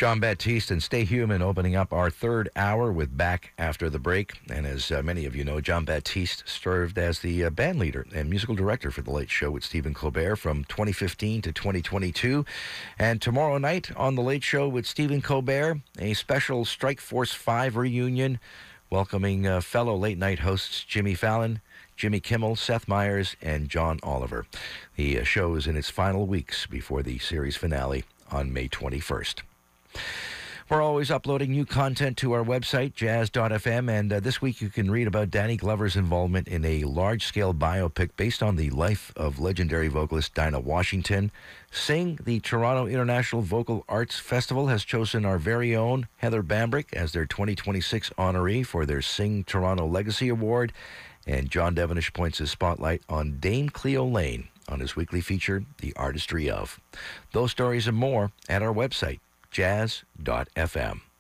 John Baptiste and Stay Human opening up our third hour with Back After the Break. And as many of you know, John Baptiste served as the band leader and musical director for The Late Show with Stephen Colbert from 2015 to 2022. And tomorrow night on The Late Show with Stephen Colbert, a special Strike Force 5 reunion welcoming fellow late-night hosts Jimmy Fallon, Jimmy Kimmel, Seth Meyers, and John Oliver. The show is in its final weeks before the series finale on May 21st. We're always uploading new content to our website, jazz.fm, and this week you can read about Danny Glover's involvement in a large-scale biopic based on the life of legendary vocalist Dinah Washington. Sing, the Toronto International Vocal Arts Festival, has chosen our very own Heather Bambrick as their 2026 honoree for their Sing Toronto Legacy Award, and John Devonish points his spotlight on Dame Cleo Lane on his weekly feature, The Artistry Of. Those stories and more at our website, jazz.fm.